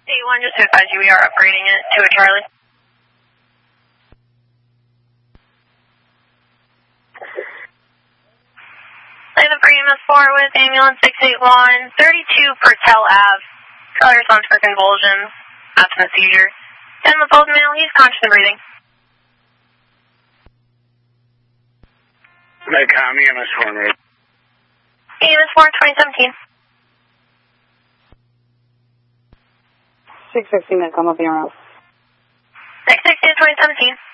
81, just to advise you, we are upgrading it to a Charlie. Land of EMS4 with ambulance 681, 32 Purtell Ave. Caller response for convulsions, absent seizure. 10-month-old male, he's conscious and breathing. Medcom, EMS4, mate. EMS4, 2017. 660 Medcom, up your route. 660 2017.